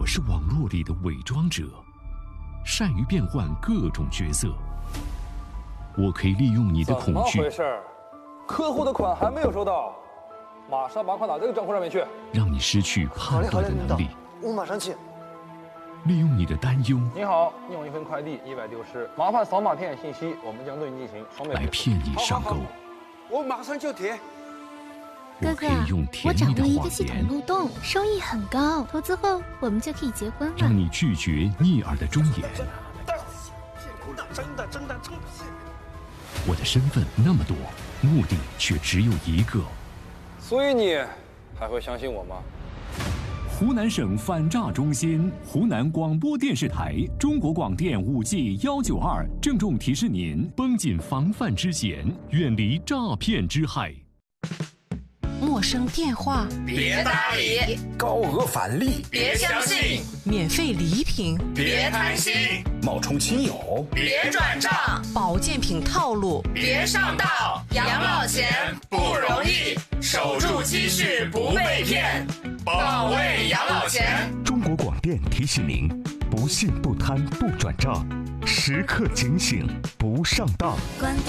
我是网络里的伪装者，善于变换各种角色。我可以利用你的恐惧。 怎么回事？客户的款还没有收到，马上把款打这个账户上面去， 让你失去判断的能力。 我马上去。 利用你的担忧。 您好，你有一份快递意外丢失，麻烦扫码填写信息，我们将对你进行双倍来骗你上钩。 我马上就填。 我可以用甜蜜的谎言。 我掌握一个系统漏洞，收益很高，投资后我们就可以结婚了。 让你拒绝逆耳的忠言。 真的， 我的身份那么多，目的却只有一个。 所以你还会相信我吗？ 湖南省反诈中心、湖南广播电视台、中国广电5G192郑重提示您： 绷紧防范之弦，远离诈骗之害。 陌生电话别搭理， 高额返利别相信， 免费礼品别贪心， 冒充亲友别转账， 保健品套路别上当。养老钱不容易，守住积蓄不被骗，保卫养老钱。 中国广电提醒您：不信不贪不转账，时刻警醒不上当。 广电